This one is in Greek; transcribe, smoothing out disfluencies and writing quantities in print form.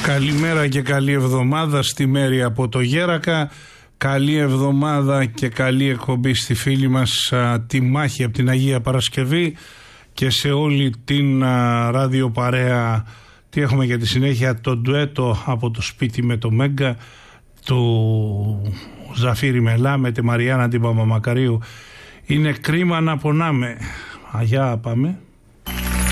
Καλημέρα και καλή εβδομάδα στη Μέρη από το Γέρακα. Καλή εβδομάδα και καλή εκπομπή στη φίλη μας τη Μάχη από την Αγία Παρασκευή και σε όλη την ραδιοπαρέα. Τι έχουμε για τη συνέχεια? Το ντουέτο από το σπίτι με το Μέγκα, του Ζαφύρη Μελά με τη Μαριάννα την Παπαμακαρίου. Είναι κρίμα να πονάμε. Αγιά πάμε.